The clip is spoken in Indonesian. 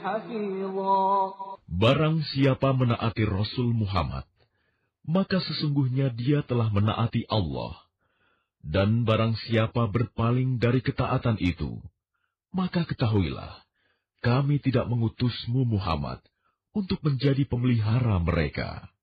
حفيظا. Barang siapa menaati Rasul Muhammad, maka sesungguhnya dia telah menaati Allah. Dan barang siapa berpaling dari ketaatan itu, maka ketahuilah, kami tidak mengutusmu Muhammad untuk menjadi pemelihara mereka.